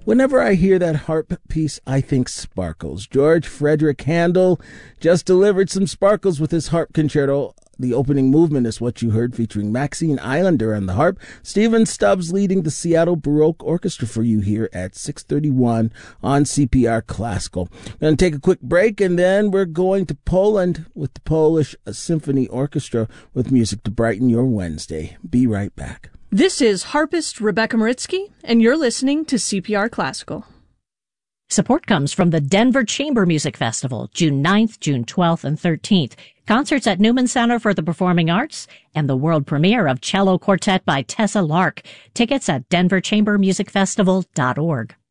Whenever I hear that harp piece, I think sparkles. George Frederick Handel just delivered some sparkles with his harp concerto. The opening movement is what you heard, featuring Maxine Islander on the harp. Stephen Stubbs leading the Seattle Baroque Orchestra for you here at 6:31 on CPR Classical. We're going to take a quick break, and then we're going to Poland with the Polish Symphony Orchestra with music to brighten your Wednesday. Be right back. This is harpist Rebecca Maritsky, and you're listening to CPR Classical. Support comes from the Denver Chamber Music Festival, June 9th, June 12th, and 13th. Concerts at Newman Center for the Performing Arts, and the world premiere of Cello Quartet by Tessa Lark. Tickets at denverchambermusicfestival.org.